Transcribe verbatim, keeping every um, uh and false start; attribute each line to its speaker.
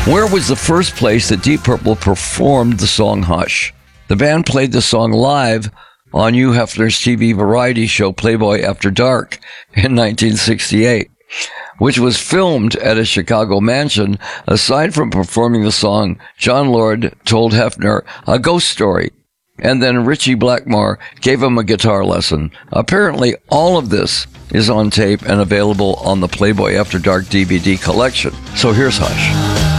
Speaker 1: Where was the first place that Deep Purple performed the song Hush? The band played the song live on Hugh Hefner's T V variety show Playboy After Dark in nineteen sixty-eight, which was filmed at a Chicago mansion. Aside from performing the song, John Lord told Hefner a ghost story, and then Richie Blackmore gave him a guitar lesson. Apparently, all of this is on tape and available on the Playboy After Dark D V D collection. So here's Hush.